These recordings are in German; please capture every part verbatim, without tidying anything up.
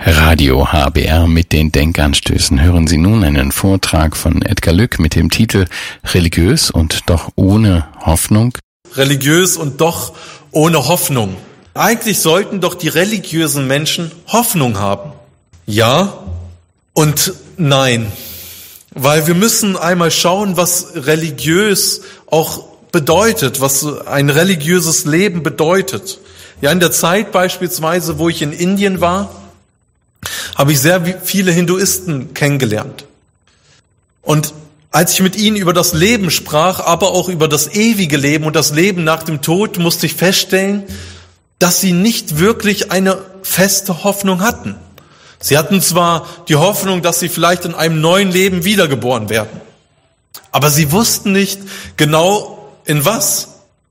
Radio H B R mit den Denkanstößen hören Sie nun einen Vortrag von Edgar Lück mit dem Titel Religiös und doch ohne Hoffnung. Religiös und doch ohne Hoffnung. Eigentlich sollten doch die religiösen Menschen Hoffnung haben. Ja und nein. Weil wir müssen einmal schauen, was religiös auch bedeutet, was ein religiöses Leben bedeutet. Ja, in der Zeit beispielsweise, wo ich in Indien war, habe ich sehr viele Hinduisten kennengelernt. Und als ich mit ihnen über das Leben sprach, aber auch über das ewige Leben und das Leben nach dem Tod, musste ich feststellen, dass sie nicht wirklich eine feste Hoffnung hatten. Sie hatten zwar die Hoffnung, dass sie vielleicht in einem neuen Leben wiedergeboren werden, aber sie wussten nicht genau in was.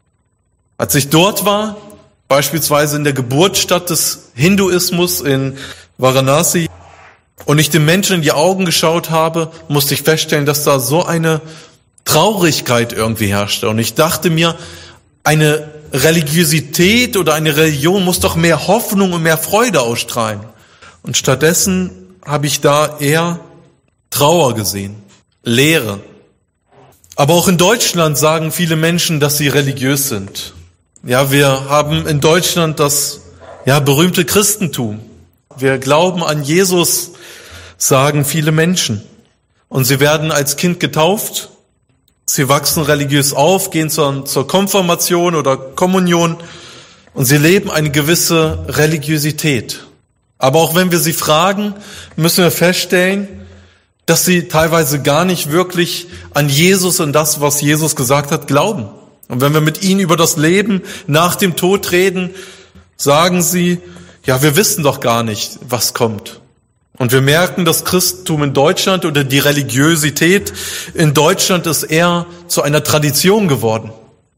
Als ich dort war, beispielsweise in der Geburtsstadt des Hinduismus in Varanasi, und ich den Menschen in die Augen geschaut habe, musste ich feststellen, dass da so eine Traurigkeit irgendwie herrschte. Und ich dachte mir, eine Religiosität oder eine Religion muss doch mehr Hoffnung und mehr Freude ausstrahlen. Und stattdessen habe ich da eher Trauer gesehen, Leere. Aber auch in Deutschland sagen viele Menschen, dass sie religiös sind. Ja, wir haben in Deutschland das ja berühmte Christentum. Wir glauben an Jesus, sagen viele Menschen. Und sie werden als Kind getauft. Sie wachsen religiös auf, gehen zur, zur Konfirmation oder Kommunion. Und sie leben eine gewisse Religiosität. Aber auch wenn wir sie fragen, müssen wir feststellen, dass sie teilweise gar nicht wirklich an Jesus und das, was Jesus gesagt hat, glauben. Und wenn wir mit ihnen über das Leben nach dem Tod reden, sagen sie, ja, wir wissen doch gar nicht, was kommt. Und wir merken, das Christentum in Deutschland oder die Religiosität in Deutschland ist eher zu einer Tradition geworden.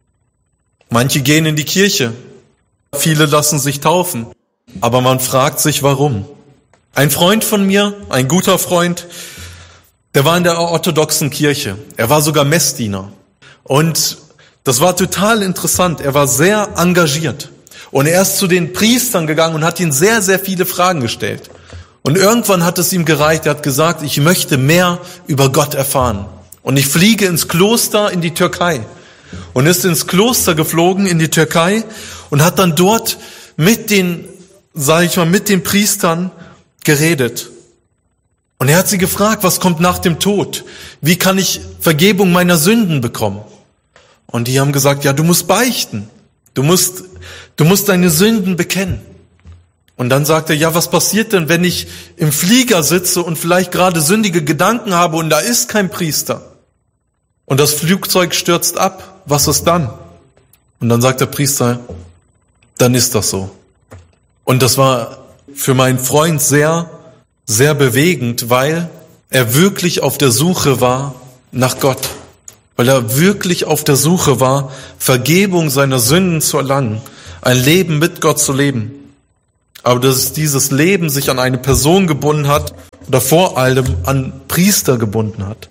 Manche gehen in die Kirche, viele lassen sich taufen, aber man fragt sich, warum. Ein Freund von mir, ein guter Freund, der war in der orthodoxen Kirche. Er war sogar Messdiener. Und das war total interessant. Er war sehr engagiert. Und er ist zu den Priestern gegangen und hat ihnen sehr, sehr viele Fragen gestellt. Und irgendwann hat es ihm gereicht. Er hat gesagt, ich möchte mehr über Gott erfahren. Und ich fliege ins Kloster in die Türkei. Und ist ins Kloster geflogen in die Türkei und hat dann dort mit den, sage ich mal, mit den Priestern geredet. Und er hat sie gefragt, was kommt nach dem Tod? Wie kann ich Vergebung meiner Sünden bekommen? Und die haben gesagt, ja, du musst beichten. Du musst, du musst deine Sünden bekennen. Und dann sagt er, ja, was passiert denn, wenn ich im Flieger sitze und vielleicht gerade sündige Gedanken habe und da ist kein Priester? Und das Flugzeug stürzt ab. Was ist dann? Und dann sagt der Priester, dann ist das so. Und das war für meinen Freund sehr, sehr bewegend, weil er wirklich auf der Suche war nach Gott. Weil er wirklich auf der Suche war, Vergebung seiner Sünden zu erlangen, ein Leben mit Gott zu leben. Aber dass dieses Leben sich an eine Person gebunden hat oder vor allem an Priester gebunden hat.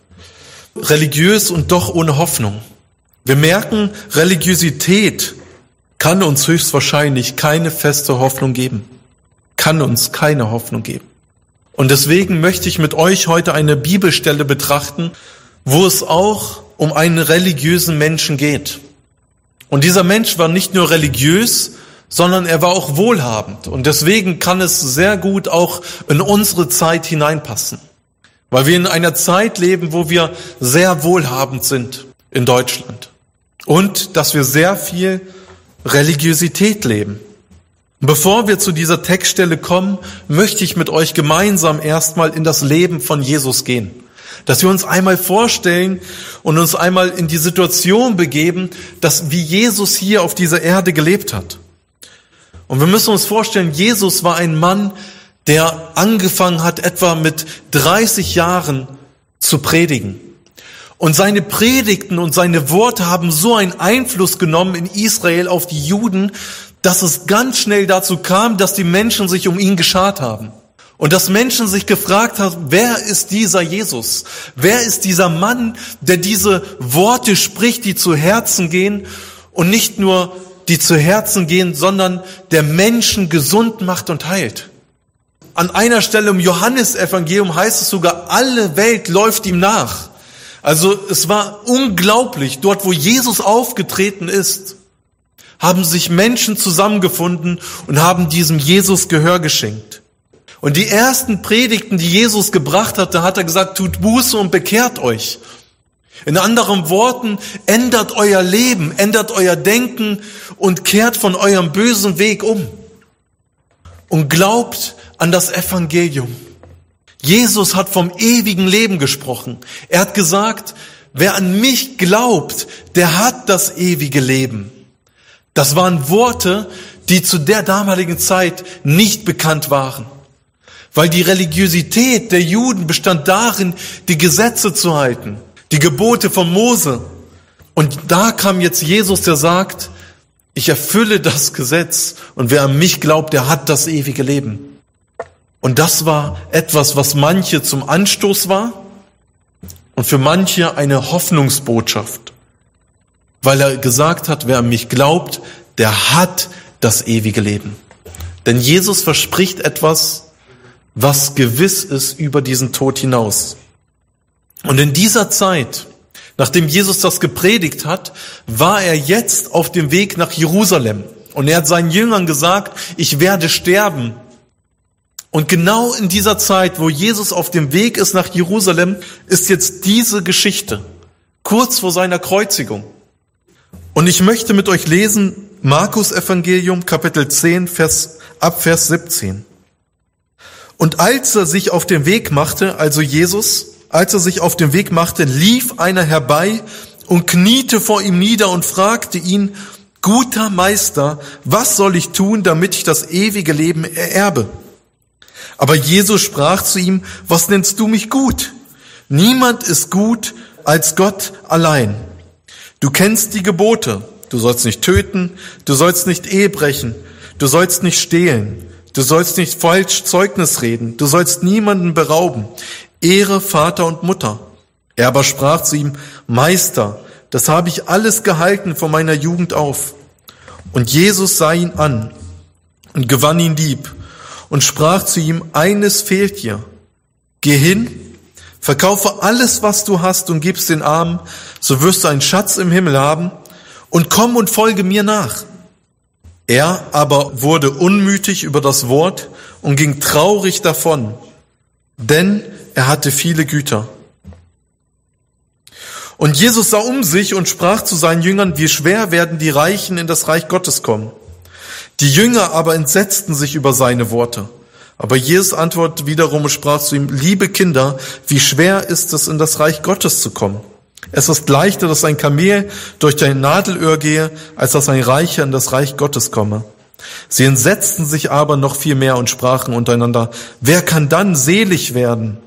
Religiös und doch ohne Hoffnung. Wir merken, Religiosität kann uns höchstwahrscheinlich keine feste Hoffnung geben. Kann uns keine Hoffnung geben. Und deswegen möchte ich mit euch heute eine Bibelstelle betrachten, wo es auch um einen religiösen Menschen geht. Und dieser Mensch war nicht nur religiös, sondern er war auch wohlhabend. Und deswegen kann es sehr gut auch in unsere Zeit hineinpassen. Weil wir in einer Zeit leben, wo wir sehr wohlhabend sind in Deutschland. Und dass wir sehr viel Religiosität leben. Bevor wir zu dieser Textstelle kommen, möchte ich mit euch gemeinsam erstmal in das Leben von Jesus gehen. Dass wir uns einmal vorstellen und uns einmal in die Situation begeben, dass wie Jesus hier auf dieser Erde gelebt hat. Und wir müssen uns vorstellen, Jesus war ein Mann, der angefangen hat, etwa mit dreißig Jahren zu predigen. Und seine Predigten und seine Worte haben so einen Einfluss genommen in Israel auf die Juden, dass es ganz schnell dazu kam, dass die Menschen sich um ihn geschart haben. Und dass Menschen sich gefragt haben, wer ist dieser Jesus? Wer ist dieser Mann, der diese Worte spricht, die zu Herzen gehen und nicht nur die zu Herzen gehen, sondern der Menschen gesund macht und heilt? An einer Stelle im Johannesevangelium heißt es sogar, alle Welt läuft ihm nach. Also es war unglaublich, dort wo Jesus aufgetreten ist, haben sich Menschen zusammengefunden und haben diesem Jesus Gehör geschenkt. Und die ersten Predigten, die Jesus gebracht hatte, hat er gesagt, tut Buße und bekehrt euch. In anderen Worten, ändert euer Leben, ändert euer Denken und kehrt von eurem bösen Weg um. Und glaubt an das Evangelium. Jesus hat vom ewigen Leben gesprochen. Er hat gesagt, wer an mich glaubt, der hat das ewige Leben. Das waren Worte, die zu der damaligen Zeit nicht bekannt waren. Weil die Religiosität der Juden bestand darin, die Gesetze zu halten, die Gebote von Mose. Und da kam jetzt Jesus, der sagt, ich erfülle das Gesetz und wer an mich glaubt, der hat das ewige Leben. Und das war etwas, was manche zum Anstoß war und für manche eine Hoffnungsbotschaft. Weil er gesagt hat, wer an mich glaubt, der hat das ewige Leben. Denn Jesus verspricht etwas, was gewiss ist über diesen Tod hinaus. Und in dieser Zeit, nachdem Jesus das gepredigt hat, war er jetzt auf dem Weg nach Jerusalem. Und er hat seinen Jüngern gesagt, ich werde sterben. Und genau in dieser Zeit, wo Jesus auf dem Weg ist nach Jerusalem, ist jetzt diese Geschichte, kurz vor seiner Kreuzigung. Und ich möchte mit euch lesen, Markus Evangelium, Kapitel zehn, Vers, ab Vers siebzehn. Und als er sich auf den Weg machte, also Jesus, als er sich auf den Weg machte, lief einer herbei und kniete vor ihm nieder und fragte ihn, guter Meister, was soll ich tun, damit ich das ewige Leben ererbe? Aber Jesus sprach zu ihm, was nennst du mich gut? Niemand ist gut als Gott allein. Du kennst die Gebote. Du sollst nicht töten, du sollst nicht Ehe brechen, du sollst nicht stehlen, du sollst nicht falsch Zeugnis reden, du sollst niemanden berauben. Ehre Vater und Mutter. Er aber sprach zu ihm, Meister, das habe ich alles gehalten von meiner Jugend auf. Und Jesus sah ihn an und gewann ihn lieb und sprach zu ihm, eines fehlt dir. Geh hin, verkaufe alles, was du hast und gib's den Armen, so wirst du einen Schatz im Himmel haben und komm und folge mir nach. Er aber wurde unmütig über das Wort und ging traurig davon, denn er hatte viele Güter. Und Jesus sah um sich und sprach zu seinen Jüngern, wie schwer werden die Reichen in das Reich Gottes kommen. Die Jünger aber entsetzten sich über seine Worte. Aber Jesus antwortete wiederum und sprach zu ihm, liebe Kinder, wie schwer ist es, in das Reich Gottes zu kommen? Es ist leichter, dass ein Kamel durch ein Nadelöhr gehe, als dass ein Reicher in das Reich Gottes komme. Sie entsetzten sich aber noch viel mehr und sprachen untereinander, wer kann dann selig werden?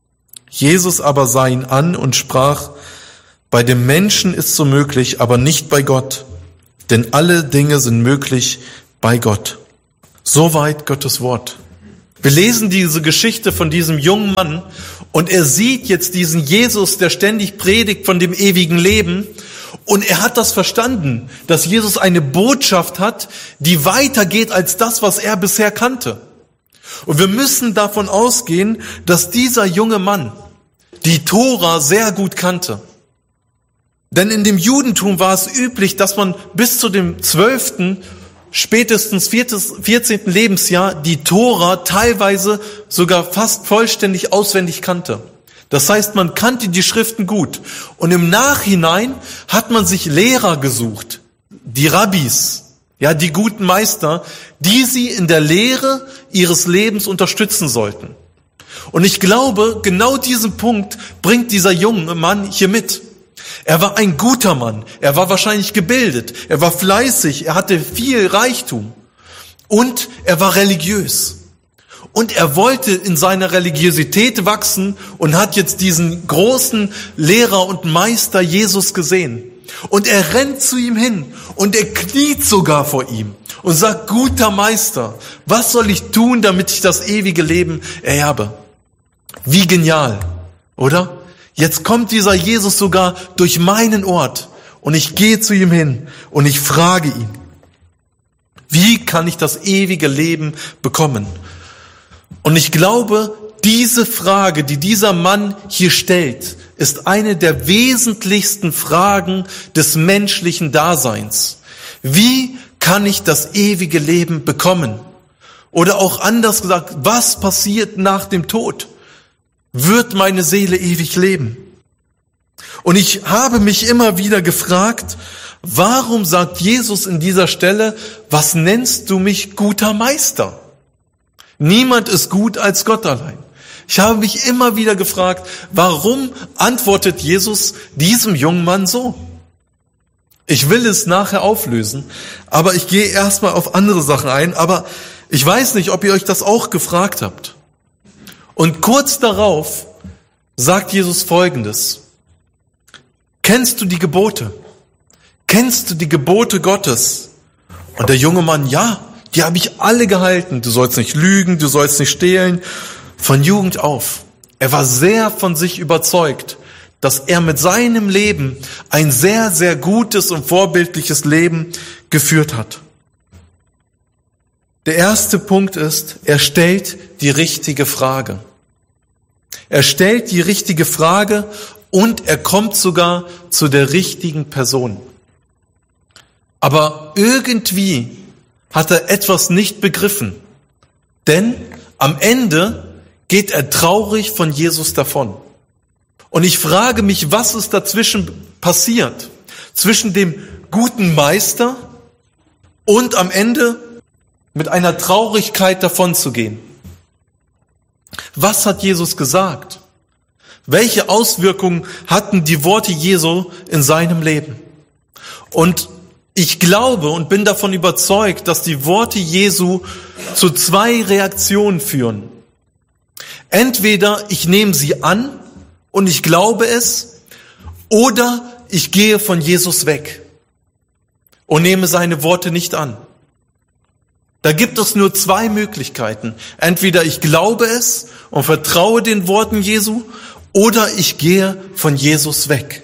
Jesus aber sah ihn an und sprach, bei dem Menschen ist so möglich, aber nicht bei Gott, denn alle Dinge sind möglich bei Gott. Soweit Gottes Wort. Wir lesen diese Geschichte von diesem jungen Mann und er sieht jetzt diesen Jesus, der ständig predigt von dem ewigen Leben und er hat das verstanden, dass Jesus eine Botschaft hat, die weitergeht als das, was er bisher kannte. Und wir müssen davon ausgehen, dass dieser junge Mann die Tora sehr gut kannte. Denn in dem Judentum war es üblich, dass man bis zu dem zwölften spätestens vierzehnten Lebensjahr die Tora teilweise sogar fast vollständig auswendig kannte. Das heißt, man kannte die Schriften gut. Und im Nachhinein hat man sich Lehrer gesucht, die Rabbis, ja, die guten Meister, die sie in der Lehre ihres Lebens unterstützen sollten. Und ich glaube, genau diesen Punkt bringt dieser junge Mann hier mit. Er war ein guter Mann, er war wahrscheinlich gebildet, er war fleißig, er hatte viel Reichtum und er war religiös. Und er wollte in seiner Religiosität wachsen und hat jetzt diesen großen Lehrer und Meister Jesus gesehen. Und er rennt zu ihm hin und er kniet sogar vor ihm und sagt, guter Meister, was soll ich tun, damit ich das ewige Leben ererbe? Wie genial, oder? Jetzt kommt dieser Jesus sogar durch meinen Ort und ich gehe zu ihm hin und ich frage ihn, wie kann ich das ewige Leben bekommen? Und ich glaube, diese Frage, die dieser Mann hier stellt, ist eine der wesentlichsten Fragen des menschlichen Daseins. Wie kann ich das ewige Leben bekommen? Oder auch anders gesagt, was passiert nach dem Tod? Wird meine Seele ewig leben? Und ich habe mich immer wieder gefragt, warum sagt Jesus in dieser Stelle, was nennst du mich guter Meister? Niemand ist gut als Gott allein. Ich habe mich immer wieder gefragt, warum antwortet Jesus diesem jungen Mann so? Ich will es nachher auflösen, aber ich gehe erstmal auf andere Sachen ein, aber ich weiß nicht, ob ihr euch das auch gefragt habt. Und kurz darauf sagt Jesus Folgendes: Kennst du die Gebote? Kennst du die Gebote Gottes? Und der junge Mann, ja, die habe ich alle gehalten. Du sollst nicht lügen, du sollst nicht stehlen. Von Jugend auf. Er war sehr von sich überzeugt, dass er mit seinem Leben ein sehr, sehr gutes und vorbildliches Leben geführt hat. Der erste Punkt ist, er stellt die richtige Frage. Er stellt die richtige Frage und er kommt sogar zu der richtigen Person. Aber irgendwie hat er etwas nicht begriffen, denn am Ende geht er traurig von Jesus davon. Und ich frage mich, was ist dazwischen passiert? Zwischen dem guten Meister und am Ende mit einer Traurigkeit davon zu gehen. Was hat Jesus gesagt? Welche Auswirkungen hatten die Worte Jesu in seinem Leben? Und ich glaube und bin davon überzeugt, dass die Worte Jesu zu zwei Reaktionen führen. Entweder ich nehme sie an und ich glaube es, oder ich gehe von Jesus weg und nehme seine Worte nicht an. Da gibt es nur zwei Möglichkeiten. Entweder ich glaube es und vertraue den Worten Jesu, oder ich gehe von Jesus weg.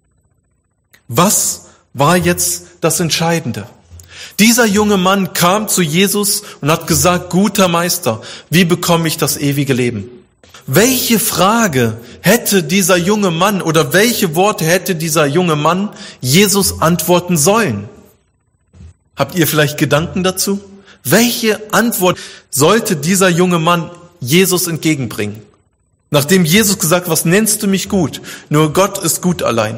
Was war jetzt das Entscheidende? Dieser junge Mann kam zu Jesus und hat gesagt, guter Meister, wie bekomme ich das ewige Leben? Welche Frage hätte dieser junge Mann oder welche Worte hätte dieser junge Mann Jesus antworten sollen? Habt ihr vielleicht Gedanken dazu? Welche Antwort sollte dieser junge Mann Jesus entgegenbringen? Nachdem Jesus gesagt, was nennst du mich gut? Nur Gott ist gut allein.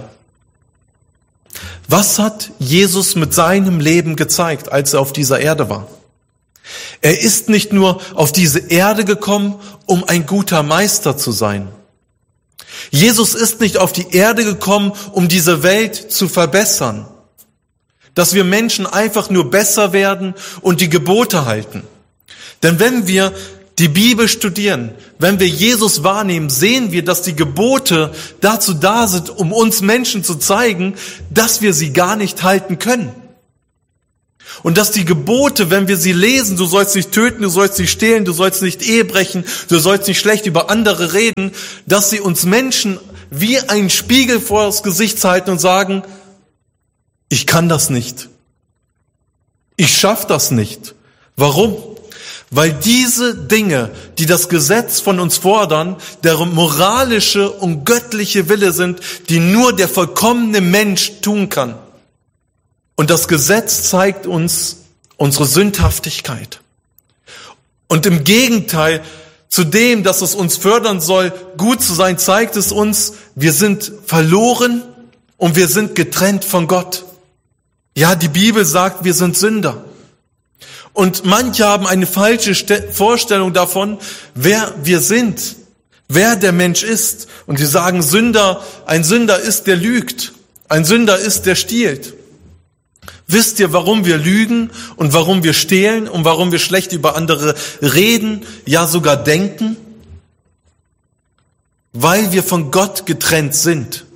Was hat Jesus mit seinem Leben gezeigt, als er auf dieser Erde war? Er ist nicht nur auf diese Erde gekommen, um ein guter Meister zu sein. Jesus ist nicht auf die Erde gekommen, um diese Welt zu verbessern. Dass wir Menschen einfach nur besser werden und die Gebote halten. Denn wenn wir die Bibel studieren, wenn wir Jesus wahrnehmen, sehen wir, dass die Gebote dazu da sind, um uns Menschen zu zeigen, dass wir sie gar nicht halten können. Und dass die Gebote, wenn wir sie lesen, du sollst nicht töten, du sollst nicht stehlen, du sollst nicht Ehe brechen, du sollst nicht schlecht über andere reden, dass sie uns Menschen wie einen Spiegel vor das Gesicht halten und sagen, ich kann das nicht. Ich schaff das nicht. Warum? Weil diese Dinge, die das Gesetz von uns fordern, der moralische und göttliche Wille sind, die nur der vollkommene Mensch tun kann. Und das Gesetz zeigt uns unsere Sündhaftigkeit. Und im Gegenteil zu dem, dass es uns fördern soll, gut zu sein, zeigt es uns, wir sind verloren und wir sind getrennt von Gott. Ja, die Bibel sagt, wir sind Sünder. Und manche haben eine falsche Vorstellung davon, wer wir sind, wer der Mensch ist. Und sie sagen, Sünder, ein Sünder ist, der lügt. Ein Sünder ist, der stiehlt. Wisst ihr, warum wir lügen und warum wir stehlen und warum wir schlecht über andere reden, ja sogar denken? Weil wir von Gott getrennt sind.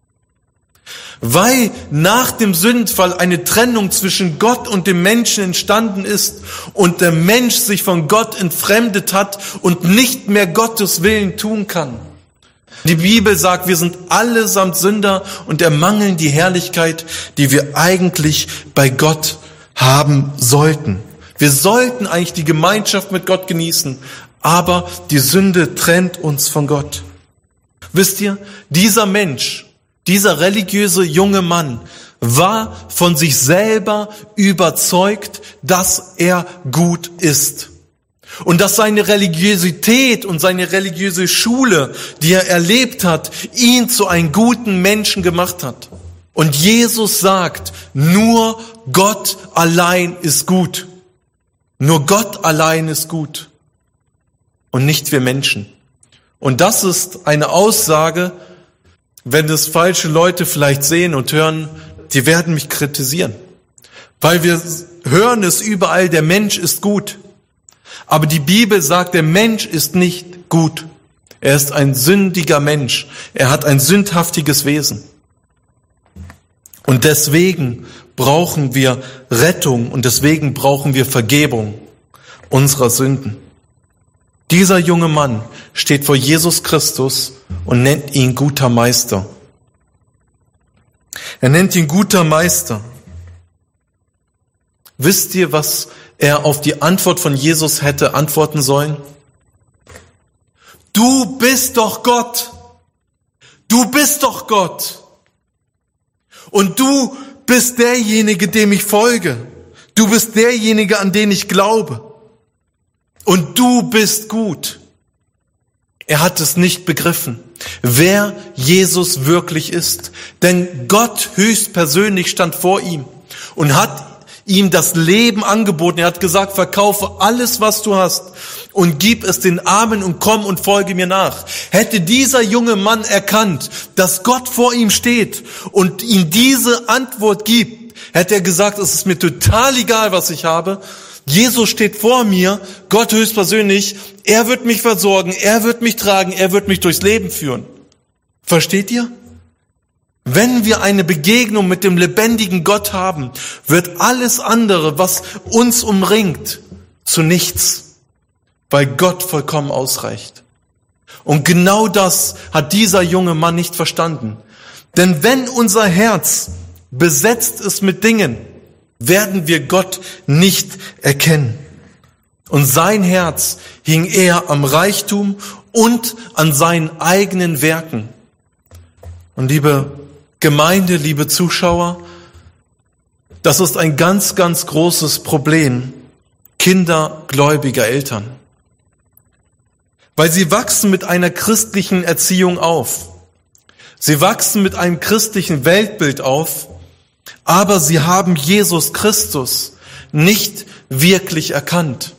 Weil nach dem Sündenfall eine Trennung zwischen Gott und dem Menschen entstanden ist und der Mensch sich von Gott entfremdet hat und nicht mehr Gottes Willen tun kann. Die Bibel sagt, wir sind allesamt Sünder und ermangeln die Herrlichkeit, die wir eigentlich bei Gott haben sollten. Wir sollten eigentlich die Gemeinschaft mit Gott genießen, aber die Sünde trennt uns von Gott. Wisst ihr, dieser Mensch, dieser religiöse junge Mann war von sich selber überzeugt, dass er gut ist. Und dass seine Religiosität und seine religiöse Schule, die er erlebt hat, ihn zu einem guten Menschen gemacht hat. Und Jesus sagt, nur Gott allein ist gut. Nur Gott allein ist gut. Und nicht wir Menschen. Und das ist eine Aussage, wenn das falsche Leute vielleicht sehen und hören, die werden mich kritisieren. Weil wir hören es überall, der Mensch ist gut. Aber die Bibel sagt, der Mensch ist nicht gut. Er ist ein sündiger Mensch. Er hat ein sündhaftiges Wesen. Und deswegen brauchen wir Rettung und deswegen brauchen wir Vergebung unserer Sünden. Dieser junge Mann steht vor Jesus Christus und nennt ihn guter Meister. Er nennt ihn guter Meister. Wisst ihr, was er auf die Antwort von Jesus hätte antworten sollen? Du bist doch Gott. Du bist doch Gott. Und du bist derjenige, dem ich folge. Du bist derjenige, an den ich glaube. Und du bist gut. Er hat es nicht begriffen, wer Jesus wirklich ist. Denn Gott höchstpersönlich stand vor ihm und hat ihm das Leben angeboten. Er hat gesagt, verkaufe alles, was du hast und gib es den Armen und komm und folge mir nach. Hätte dieser junge Mann erkannt, dass Gott vor ihm steht und ihm diese Antwort gibt, hätte er gesagt, es ist mir total egal, was ich habe. Jesus steht vor mir, Gott höchstpersönlich, er wird mich versorgen, er wird mich tragen, er wird mich durchs Leben führen. Versteht ihr? Wenn wir eine Begegnung mit dem lebendigen Gott haben, wird alles andere, was uns umringt, zu nichts, weil Gott vollkommen ausreicht. Und genau das hat dieser junge Mann nicht verstanden. Denn wenn unser Herz besetzt ist mit Dingen, werden wir Gott nicht erkennen. Und sein Herz hing eher am Reichtum und an seinen eigenen Werken. Und liebe Gemeinde, liebe Zuschauer, das ist ein ganz, ganz großes Problem Kinder gläubiger Eltern. Weil sie wachsen mit einer christlichen Erziehung auf. Sie wachsen mit einem christlichen Weltbild auf, aber sie haben Jesus Christus nicht wirklich erkannt.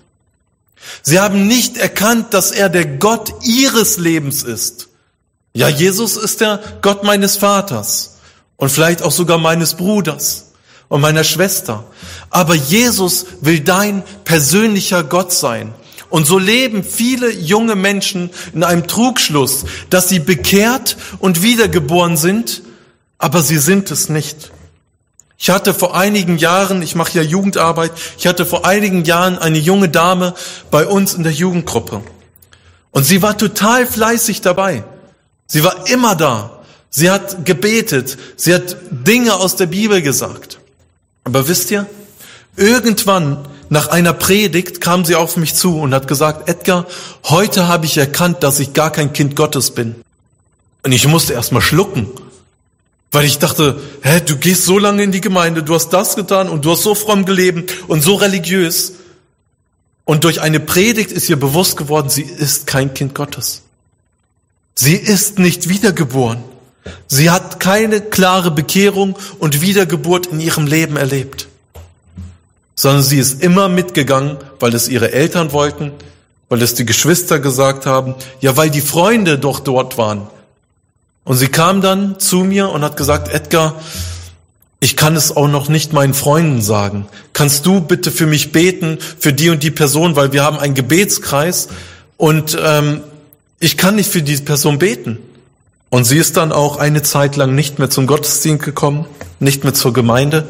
Sie haben nicht erkannt, dass er der Gott ihres Lebens ist. Ja, Jesus ist der Gott meines Vaters und vielleicht auch sogar meines Bruders und meiner Schwester. Aber Jesus will dein persönlicher Gott sein. Und so leben viele junge Menschen in einem Trugschluss, dass sie bekehrt und wiedergeboren sind, aber sie sind es nicht. Ich hatte vor einigen Jahren, ich mache ja Jugendarbeit, ich hatte vor einigen Jahren eine junge Dame bei uns in der Jugendgruppe. Und sie war total fleißig dabei. Sie war immer da. Sie hat gebetet. Sie hat Dinge aus der Bibel gesagt. Aber wisst ihr, irgendwann nach einer Predigt kam sie auf mich zu und hat gesagt, Edgar, heute habe ich erkannt, dass ich gar kein Kind Gottes bin. Und ich musste erst mal schlucken. Weil ich dachte, hä, du gehst so lange in die Gemeinde, du hast das getan und du hast so fromm gelebt und so religiös. Und durch eine Predigt ist ihr bewusst geworden, sie ist kein Kind Gottes. Sie ist nicht wiedergeboren. Sie hat keine klare Bekehrung und Wiedergeburt in ihrem Leben erlebt. Sondern sie ist immer mitgegangen, weil es ihre Eltern wollten, weil es die Geschwister gesagt haben, ja, weil die Freunde doch dort waren. Und sie kam dann zu mir und hat gesagt, Edgar, ich kann es auch noch nicht meinen Freunden sagen. Kannst du bitte für mich beten, für die und die Person, weil wir haben einen Gebetskreis und ähm, ich kann nicht für diese Person beten. Und sie ist dann auch eine Zeit lang nicht mehr zum Gottesdienst gekommen, nicht mehr zur Gemeinde.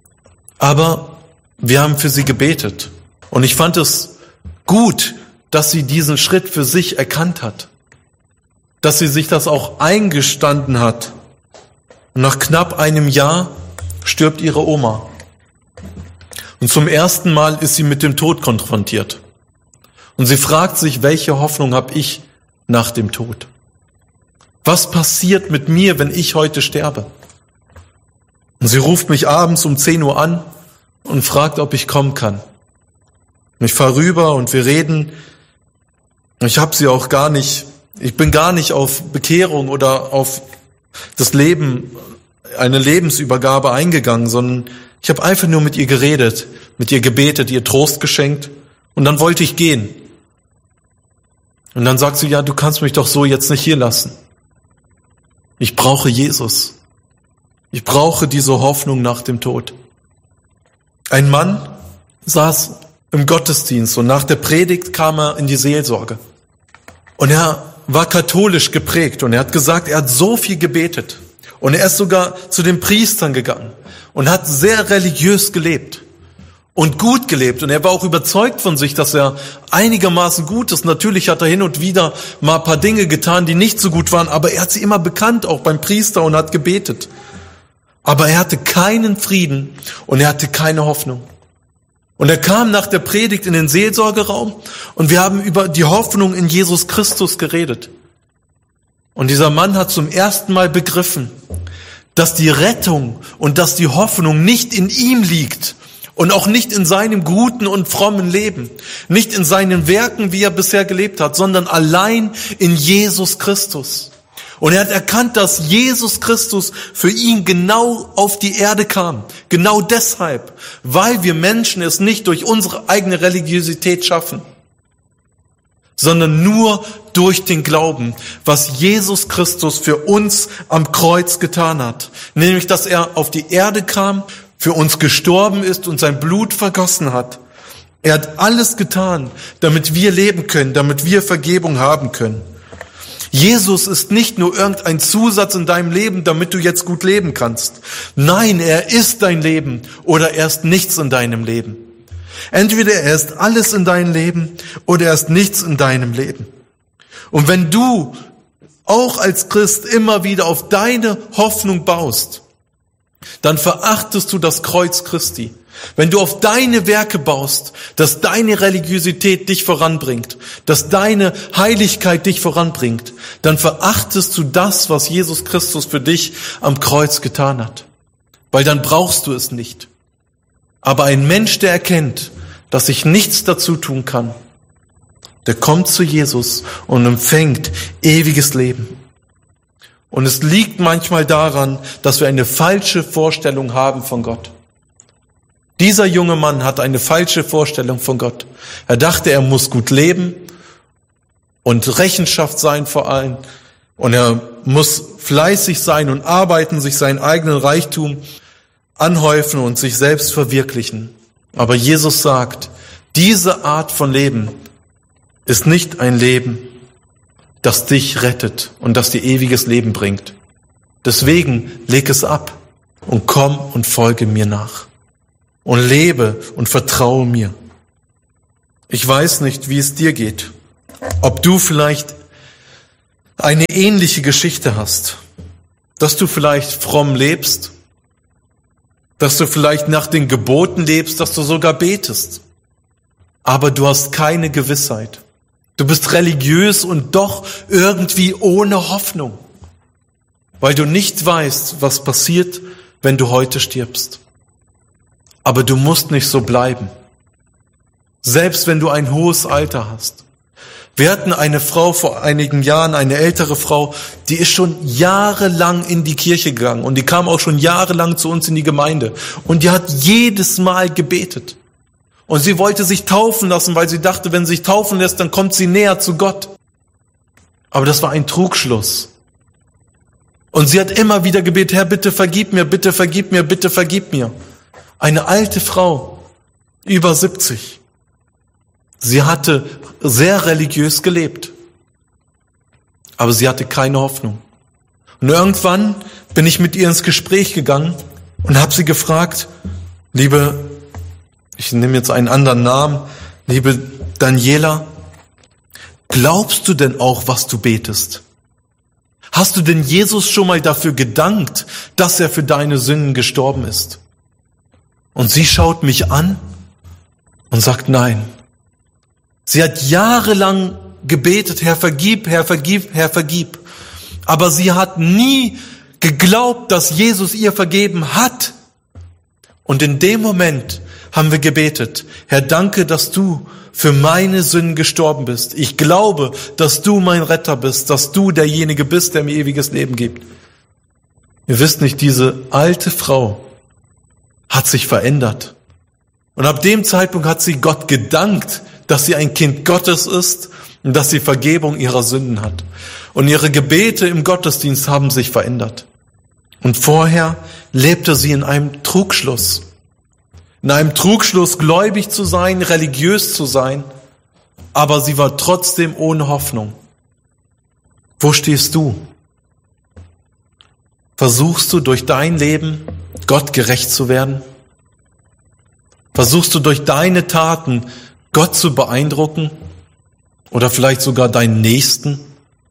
Aber wir haben für sie gebetet. Und ich fand es gut, dass sie diesen Schritt für sich erkannt hat. Dass sie sich das auch eingestanden hat. Und nach knapp einem Jahr stirbt ihre Oma. Und zum ersten Mal ist sie mit dem Tod konfrontiert. Und sie fragt sich, welche Hoffnung habe ich nach dem Tod? Was passiert mit mir, wenn ich heute sterbe? Und sie ruft mich abends um zehn Uhr an und fragt, ob ich kommen kann. Ich fahre rüber und wir reden. Ich habe sie auch gar nicht, ich bin gar nicht auf Bekehrung oder auf das Leben, eine Lebensübergabe eingegangen, sondern ich habe einfach nur mit ihr geredet, mit ihr gebetet, ihr Trost geschenkt und dann wollte ich gehen. Und dann sagt sie, ja, du kannst mich doch so jetzt nicht hier lassen. Ich brauche Jesus. Ich brauche diese Hoffnung nach dem Tod. Ein Mann saß im Gottesdienst und nach der Predigt kam er in die Seelsorge. Und er war katholisch geprägt und er hat gesagt, er hat so viel gebetet. Und er ist sogar zu den Priestern gegangen und hat sehr religiös gelebt und gut gelebt. Und er war auch überzeugt von sich, dass er einigermaßen gut ist. Natürlich hat er hin und wieder mal ein paar Dinge getan, die nicht so gut waren, aber er hat sie immer bekannt, auch beim Priester, und hat gebetet. Aber er hatte keinen Frieden und er hatte keine Hoffnung. Und er kam nach der Predigt in den Seelsorgeraum und wir haben über die Hoffnung in Jesus Christus geredet. Und dieser Mann hat zum ersten Mal begriffen, dass die Rettung und dass die Hoffnung nicht in ihm liegt und auch nicht in seinem guten und frommen Leben, nicht in seinen Werken, wie er bisher gelebt hat, sondern allein in Jesus Christus. Und er hat erkannt, dass Jesus Christus für ihn genau auf die Erde kam. Genau deshalb, weil wir Menschen es nicht durch unsere eigene Religiosität schaffen, sondern nur durch den Glauben, was Jesus Christus für uns am Kreuz getan hat. Nämlich, dass er auf die Erde kam, für uns gestorben ist und sein Blut vergossen hat. Er hat alles getan, damit wir leben können, damit wir Vergebung haben können. Jesus ist nicht nur irgendein Zusatz in deinem Leben, damit du jetzt gut leben kannst. Nein, er ist dein Leben oder er ist nichts in deinem Leben. Entweder er ist alles in deinem Leben oder er ist nichts in deinem Leben. Und wenn du auch als Christ immer wieder auf deine Hoffnung baust, dann verachtest du das Kreuz Christi. Wenn du auf deine Werke baust, dass deine Religiosität dich voranbringt, dass deine Heiligkeit dich voranbringt, dann verachtest du das, was Jesus Christus für dich am Kreuz getan hat. Weil dann brauchst du es nicht. Aber ein Mensch, der erkennt, dass ich nichts dazu tun kann, der kommt zu Jesus und empfängt ewiges Leben. Und es liegt manchmal daran, dass wir eine falsche Vorstellung haben von Gott. Dieser junge Mann hat eine falsche Vorstellung von Gott. Er dachte, er muss gut leben und Rechenschaft sein vor allem. Und er muss fleißig sein und arbeiten, sich seinen eigenen Reichtum anhäufen und sich selbst verwirklichen. Aber Jesus sagt, diese Art von Leben ist nicht ein Leben, das dich rettet und das dir ewiges Leben bringt. Deswegen leg es ab und komm und folge mir nach. Und lebe und vertraue mir. Ich weiß nicht, wie es dir geht. Ob du vielleicht eine ähnliche Geschichte hast. Dass du vielleicht fromm lebst. Dass du vielleicht nach den Geboten lebst, dass du sogar betest. Aber du hast keine Gewissheit. Du bist religiös und doch irgendwie ohne Hoffnung. Weil du nicht weißt, was passiert, wenn du heute stirbst. Aber du musst nicht so bleiben. Selbst wenn du ein hohes Alter hast. Wir hatten eine Frau vor einigen Jahren, eine ältere Frau, die ist schon jahrelang in die Kirche gegangen und die kam auch schon jahrelang zu uns in die Gemeinde. Und die hat jedes Mal gebetet. Und sie wollte sich taufen lassen, weil sie dachte, wenn sie sich taufen lässt, dann kommt sie näher zu Gott. Aber das war ein Trugschluss. Und sie hat immer wieder gebetet, Herr, bitte vergib mir, bitte vergib mir, bitte vergib mir. Eine alte Frau, über siebzig. Sie hatte sehr religiös gelebt. Aber sie hatte keine Hoffnung. Und irgendwann bin ich mit ihr ins Gespräch gegangen und habe sie gefragt, liebe, ich nehme jetzt einen anderen Namen, liebe Daniela, glaubst du denn auch, was du betest? Hast du denn Jesus schon mal dafür gedankt, dass er für deine Sünden gestorben ist? Und sie schaut mich an und sagt nein. Sie hat jahrelang gebetet, Herr, vergib, Herr, vergib, Herr, vergib. Aber sie hat nie geglaubt, dass Jesus ihr vergeben hat. Und in dem Moment haben wir gebetet, Herr, danke, dass du für meine Sünden gestorben bist. Ich glaube, dass du mein Retter bist, dass du derjenige bist, der mir ewiges Leben gibt. Ihr wisst nicht, diese alte Frau hat sich verändert. Und ab dem Zeitpunkt hat sie Gott gedankt, dass sie ein Kind Gottes ist und dass sie Vergebung ihrer Sünden hat. Und ihre Gebete im Gottesdienst haben sich verändert. Und vorher lebte sie in einem Trugschluss. In einem Trugschluss, gläubig zu sein, religiös zu sein, aber sie war trotzdem ohne Hoffnung. Wo stehst du? Versuchst du durch dein Leben Gott gerecht zu werden? Versuchst du durch deine Taten Gott zu beeindrucken? Oder vielleicht sogar deinen Nächsten?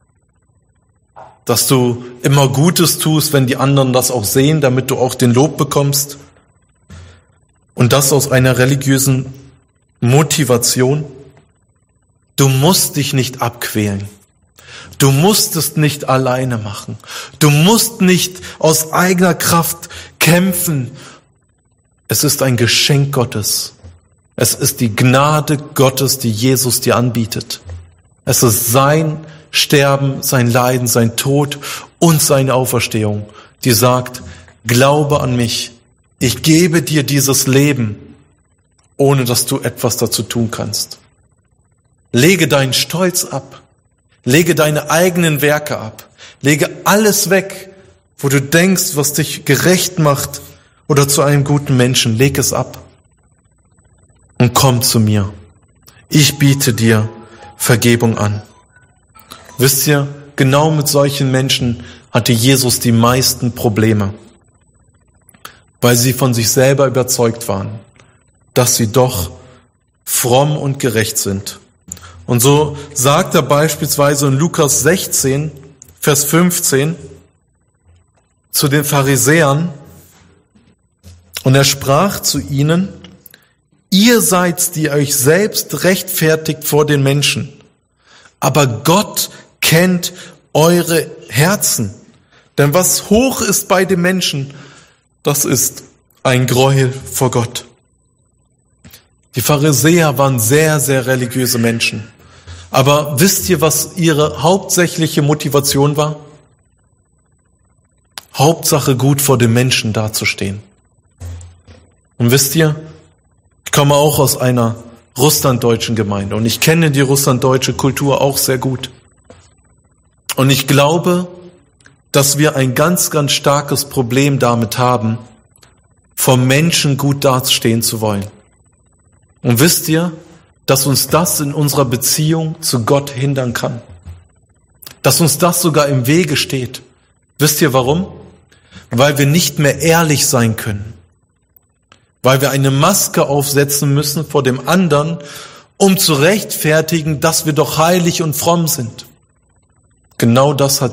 Dass du immer Gutes tust, wenn die anderen das auch sehen, damit du auch den Lob bekommst? Und das aus einer religiösen Motivation? Du musst dich nicht abquälen. Du musst es nicht alleine machen. Du musst nicht aus eigener Kraft kämpfen. Es ist ein Geschenk Gottes. Es ist die Gnade Gottes, die Jesus dir anbietet. Es ist sein Sterben, sein Leiden, sein Tod und seine Auferstehung, die sagt, glaube an mich. Ich gebe dir dieses Leben, ohne dass du etwas dazu tun kannst. Lege deinen Stolz ab. Lege deine eigenen Werke ab. Lege alles weg, wo du denkst, was dich gerecht macht oder zu einem guten Menschen. Leg es ab und komm zu mir. Ich biete dir Vergebung an. Wisst ihr, genau mit solchen Menschen hatte Jesus die meisten Probleme, weil sie von sich selber überzeugt waren, dass sie doch fromm und gerecht sind. Und so sagt er beispielsweise in Lukas sechzehn, Vers fünfzehn zu den Pharisäern, und er sprach zu ihnen, ihr seid, die euch selbst rechtfertigt vor den Menschen, aber Gott kennt eure Herzen. Denn was hoch ist bei den Menschen, das ist ein Gräuel vor Gott. Die Pharisäer waren sehr, sehr religiöse Menschen. Aber wisst ihr, was ihre hauptsächliche Motivation war? Hauptsache gut vor den Menschen dazustehen. Und wisst ihr, ich komme auch aus einer russlanddeutschen Gemeinde und ich kenne die russlanddeutsche Kultur auch sehr gut. Und ich glaube, dass wir ein ganz, ganz starkes Problem damit haben, vor Menschen gut dastehen zu wollen. Und wisst ihr, dass uns das in unserer Beziehung zu Gott hindern kann? Dass uns das sogar im Wege steht. Wisst ihr warum? Weil wir nicht mehr ehrlich sein können. Weil wir eine Maske aufsetzen müssen vor dem anderen, um zu rechtfertigen, dass wir doch heilig und fromm sind. Genau das hat